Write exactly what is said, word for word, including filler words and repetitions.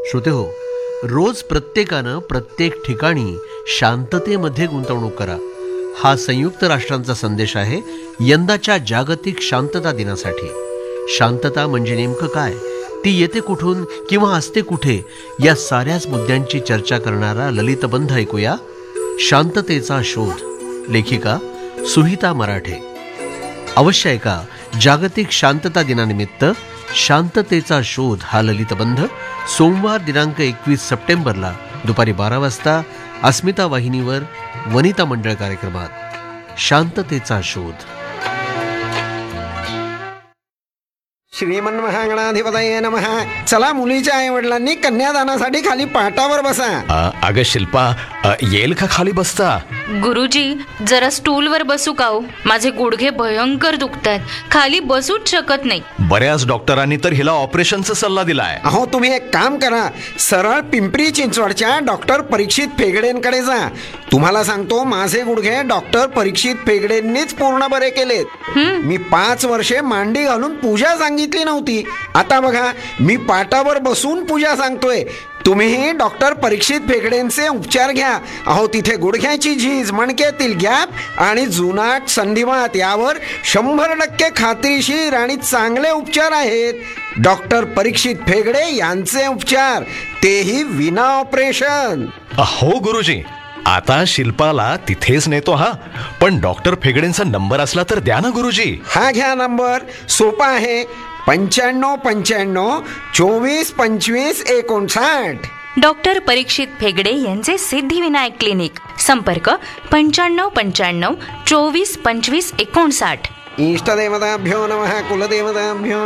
श्रोतेहो, रोज प्रत्येकानं प्रत्येक ठिकाणी शांततेमध्ये गुंतवणूक करा, हा संयुक्त राष्ट्रांचा संदेश आहे यंदाच्या जागतिक शांतता दिनासाठी. शांतता म्हणजे नेमकं काय, ती येते कुठून किंवा असते कुठे, या साऱ्याच मुद्द्यांची चर्चा करणारा ललितबंध ऐकूया. शांततेचा शोध, लेखिका सुहिता मराठे. अवश्य ऐका जागतिक शांतता दिनानिमित्त शांततेचा शोध हा ललितबंध सोमवार दिनांक एकवीस सप्टेंबरला दुपारी बारा वाजता अस्मिता वाहिनीवर वनिता मंडळ कार्यक्रमात. शांततेचा शोध. श्रीमन्महागणाधिपतये नमः. चला, मुलीच्या आई वडिलांनी कन्यादानासाठी खाली पाटावर बसा. अगं शिल्पा, अ, येईल का खाली बसता? गुरुजी, जरा स्टूलवर बसू का हो? माझे गुडघे भयंकर दुखतायत, खाली बसूच शकत नाही. बऱ्याच डॉक्टरांनी तर हिला ऑपरेशनचा सल्ला दिलाय. अहो, तुम्ही एक काम करा, सरळ पिंपरी चिंचवडच्या डॉक्टर परीक्षित फेगडेंकडे जा. तुम्हाला सांगतो, माझे गुडघे डॉक्टर परीक्षित फेगडेंनीच पूर्ण बरे केलेत. मी पाच वर्षे मांडी घालून पूजा सांगितली नव्हती. आता बघा, मी पाटावर बसून पूजा सांगतोय. तुम्हीही डॉक्टर परीक्षित फेगडेंचे उपचार घ्या. अहो, तिथे गुडघ्याची झीज, मणक्यातील गॅप आणि जुनाट संधिवात यावर शंभर टक्के खात्रीशीर आणि चांगले उपचार आहेत. डॉक्टर परीक्षित फेगडे यांचे उपचार, तेही विना ऑपरेशन. हो गुरुजी, आता शिल्पाला तिथेच नेतो. हा, पण डॉक्टर फेगडेंचा नंबर असला तर द्या ना गुरुजी. हा घ्या नंबर, सोपा आहे. पंच्याण्णव पंच्याण्णव चोवीस पंचवीस एकोणसाठ. डॉक्टर परीक्षित फेगडे यांचे सिद्धिविनायक क्लिनिक. संपर्क पंच्याण्णव पंच्याण्णव चोवीस पंचवीस एकोणसाठ. इष्टदेवताभ्यो नमः. कुलदेवताभ्यो